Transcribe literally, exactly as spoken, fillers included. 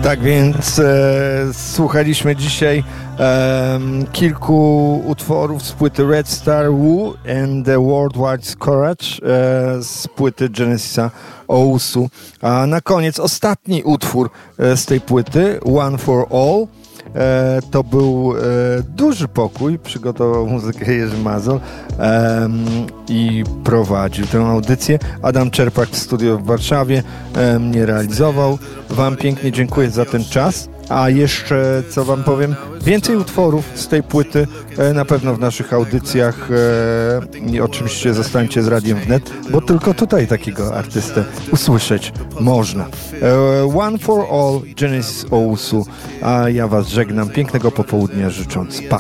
Tak więc e, słuchaliśmy dzisiaj e, kilku utworów z płyty Red Star Woo and the Worldwide Courage e, z płyty Genesisa Ousu. A na koniec ostatni utwór e, z tej płyty, One for All. E, to był e, duży pokój, przygotował muzykę Jerzy Mazol e, i prowadził tę audycję. Adam Czerpak w studio w Warszawie e, mnie realizował. Wam pięknie dziękuję za ten czas. A jeszcze, co wam powiem, więcej utworów z tej płyty e, na pewno w naszych audycjach e, i oczywiście zostańcie z Radiem Wnet, bo tylko tutaj takiego artystę usłyszeć można. E, One for All, Genesis Ousu, a ja was żegnam. Pięknego popołudnia życząc. Pa!